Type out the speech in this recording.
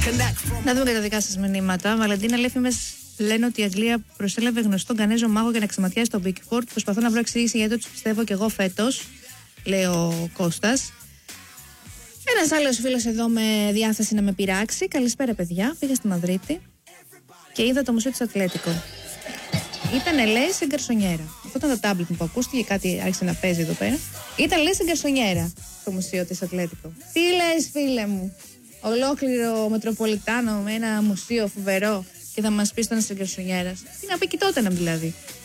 Να δούμε και τα δικά σας μηνύματα. Βαλεντίνα, λέει, φήμες λένε ότι η Αγγλία προσέλαβε γνωστό Γκανέζο μάγο για να εξαματιάσει τον Pickford. Προσπαθώ να βρω εξήγηση γιατί το πιστεύω και εγώ φέτος, λέει ο Κώστας. Ένας άλλος φίλος εδώ με διάθεση να με πειράξει. Καλησπέρα, παιδιά. Πήγα στη Μαδρίτη και είδα το μουσείο της Ατλέτικο. Ήτανε, λέει, σε γκαρσονιέρα. Αυτό ήταν το τάμπλετ που ακούστηκε, κάτι άρχισε να παίζει εδώ πέρα. Ήταν, λέει, σε γκαρσονιέρα το μουσείο της Ατλέτικο. Τι λες, φίλε μου? Ολόκληρο Μετροπολιτάνο με ένα μουσείο φοβερό και θα μας πεις ότι ήταν σε γκαρσονιέρα. Τι να πει, κοιτότανε δηλαδή.